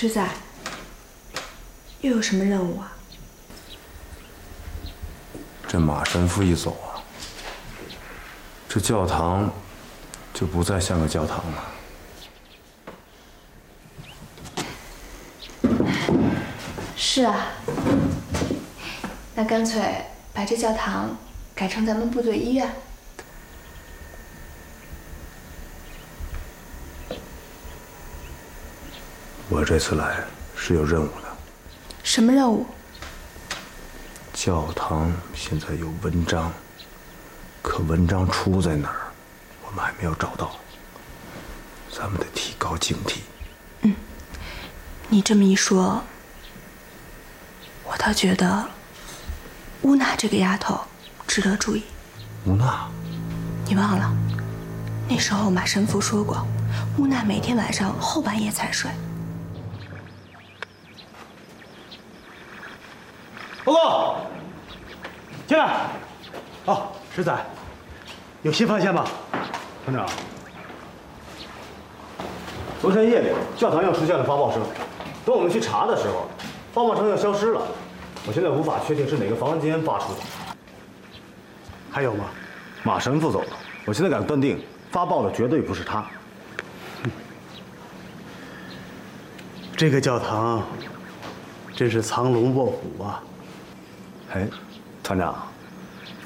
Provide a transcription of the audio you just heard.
师仔，又有什么任务啊？ 这马神父一走啊，这教堂就不再像个教堂了。 是啊，那干脆把这教堂改成咱们部队医院。 我这次来是有任务的。 什么任务？ 教堂现在有文章，可文章出在哪儿，我们还没有找到。咱们得提高警惕。 你这么一说，我倒觉得乌娜这个丫头值得注意。 乌娜， 你忘了那时候马神父说过，乌娜每天晚上后半夜才睡。 报告，进来。哦，石仔，有新发现吗？团长，昨天夜里教堂又出现了发报声，等我们去查的时候，发报声又消失了。我现在无法确定是哪个房间发出的。还有吗？马神父走了，我现在敢断定发报的绝对不是他。这个教堂真是藏龙卧虎啊！哎，团长，